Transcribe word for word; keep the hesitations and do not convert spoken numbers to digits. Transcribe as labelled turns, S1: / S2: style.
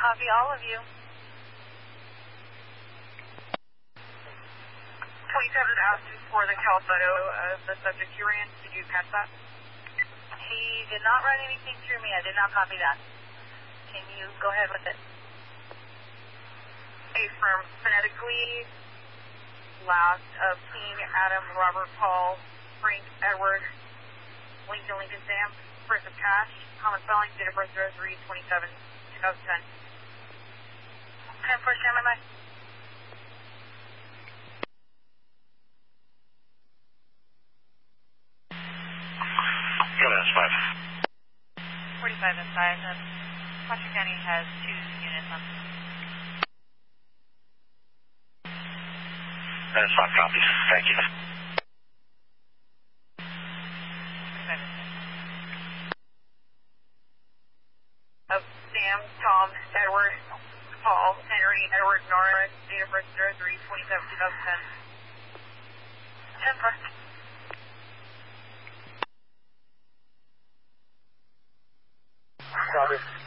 S1: Copy all of you. twenty-seven asked for the Cal photo of the subject you ran. Did you catch that?
S2: He did not run anything through me. I did not copy that. Can you go ahead with it?
S1: A firm phonetically. Last of King, Adam, Robert, Paul, Frank, Edward, Lincoln, Lincoln, Sam. First of Cash. Common spelling. Date of birth zero three twenty-seven twenty ten.
S2: ten four, stand by.
S3: five.
S2: forty-five inside. Um, Foster County has two units on.
S3: That's five copies. Thank you.
S2: forty-five inside.
S1: Of Sam, Tom, Edward, Paul, Henry, Edward, Nora, date of birth zero three twenty-seven twenty ten.
S2: ten four.
S4: Copy.